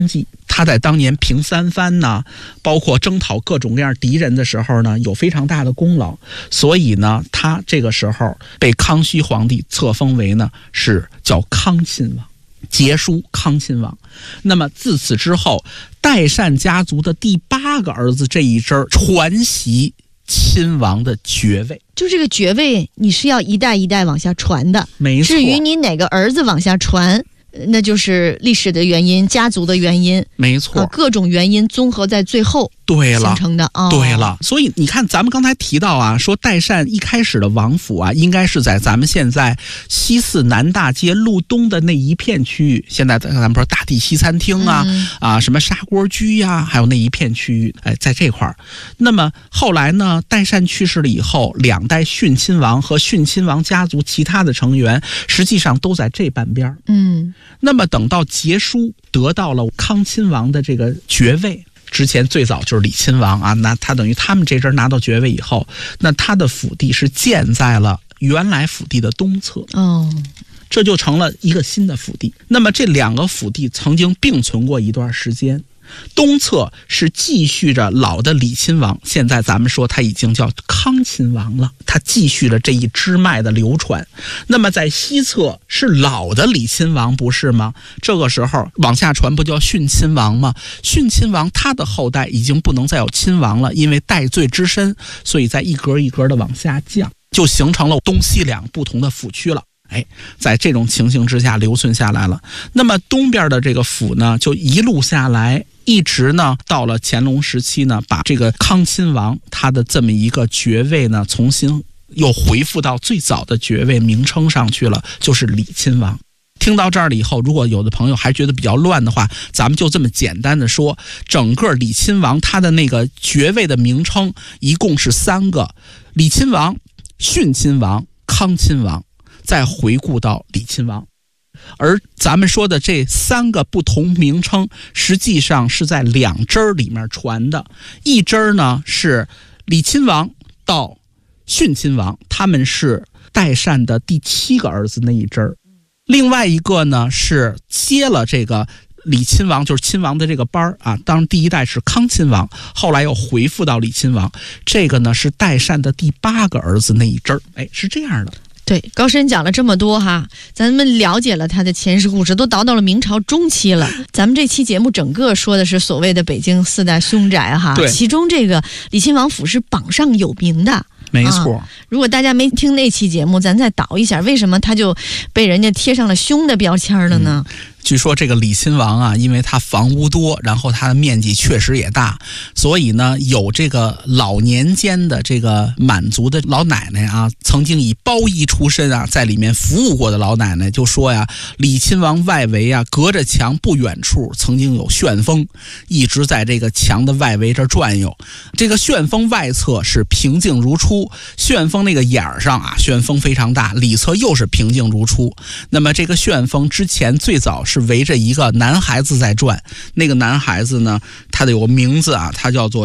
他在当年平三藩呢，包括征讨各种各样敌人的时候呢，有非常大的功劳，所以呢，他这个时候被康熙皇帝册封为呢是叫康亲王，节书康亲王。那么自此之后，代善家族的第8个儿子这一支传袭亲王的爵位。 就这个爵位你是要一代一代往下传的， 没错。 至于你哪个儿子往下传，那就是历史的原因，家族的原因， 没错， 各种原因综合在最后形成的。 对了，所以你看，咱们刚才提到啊，说代善一开始的王府啊，应该是在咱们现在西四南大街路东的那一片区域。现在咱们说大地西餐厅啊，什么砂锅居呀，还有那一片区域，在这块儿。那么后来呢，代善去世了以后，2代逊亲王和逊亲王家族其他的成员，实际上都在这半边。那么等到节书得到了康亲王的这个爵位。之前最早就是李亲王啊，那他等于他们这阵拿到爵位以后，那他的府地是建在了原来府地的东侧，这就成了一个新的府地。那么这2个府地曾经并存过一段时间，东侧是继续着老的李亲王，现在咱们说他已经叫康亲王了，他继续了这一支脉的流传。那么在西侧是老的李亲王，不是吗？这个时候往下传不叫逊亲王吗？逊亲王他的后代已经不能再有亲王了，因为代罪之身，所以在一格一格的往下降，就形成了东西2不同的府区了。在这种情形之下留存下来了。那么东边的这个府呢，就一路下来，一直呢到了乾隆时期呢，把这个康亲王他的这么一个爵位呢，重新又恢复到最早的爵位名称上去了，就是李亲王。听到这儿了以后，如果有的朋友还觉得比较乱的话，咱们就这么简单的说，整个李亲王他的那个爵位的名称一共是3个：李亲王、逊亲王、康亲王。再回顾到李亲王，而咱们说的这3个不同名称，实际上是在2支里面传的。一支呢是李亲王到逊亲王，他们是代善的第7个儿子那一支；另外一个呢是接了这个李亲王，就是亲王的这个班啊。当然第1代是康亲王，后来又回复到李亲王，这个呢是代善的第8个儿子那一支。是这样的。 对，高深讲了这么多哈，咱们了解了他的前世故事，都倒到了明朝中期了。咱们这期节目整个说的是所谓的北京4代凶宅哈，其中这个李亲王府是榜上有名的。 没错， 如果大家没听那期节目，咱再倒一下，为什么他就被人家贴上了凶的标签了呢？ 据说这个李亲王啊，因为他房屋多，然后他的面积确实也大，所以呢，有这个老年间的这个满族的老奶奶啊，曾经以包衣出身啊，在里面服务过的老奶奶就说呀，李亲王外围啊，隔着墙不远处曾经有旋风，一直在这个墙的外围这转悠。这个旋风外侧是平静如初，旋风那个眼儿上啊，旋风非常大，里侧又是平静如初。那么这个旋风之前最早是围着一个男孩子在转，那个男孩子呢，他的有个名字啊，他叫做